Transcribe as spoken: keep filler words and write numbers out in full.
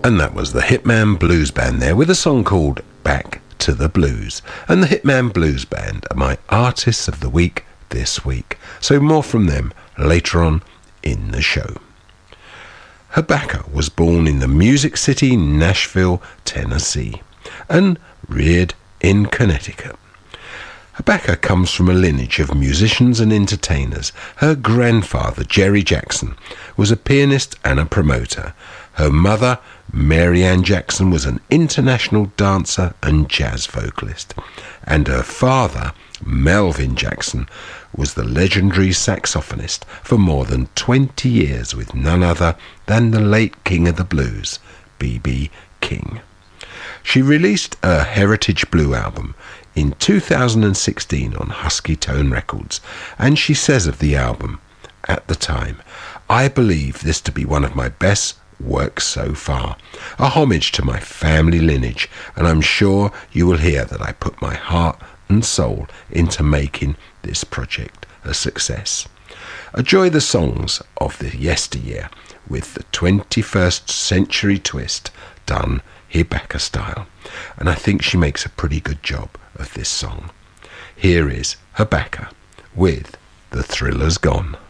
And that was the Hitman Blues Band there with a song called Back to the Blues. And the Hitman Blues Band are my artists of the week this week. So more from them later on in the show. Habaka was born in the Music City, Nashville, Tennessee, and reared in Connecticut. Habaka comes from a lineage of musicians and entertainers. Her grandfather, Jerry Jackson, was a pianist and a promoter. Her mother, Mary Ann Jackson, was an international dancer and jazz vocalist. And her father, Melvin Jackson, was the legendary saxophonist for more than twenty years with none other than the late King of the Blues, B B King. She released a Heritage Blue album in two thousand sixteen on Husky Tone Records, and she says of the album at the time, "I believe this to be one of my best works so far, a homage to my family lineage, and I'm sure you will hear that I put my heart and soul into making this project a success." Enjoy the songs of the yesteryear with the twenty-first century twist done Habaka style, and I think she makes a pretty good job of this song. Here is Habaka with The Thriller's Gone.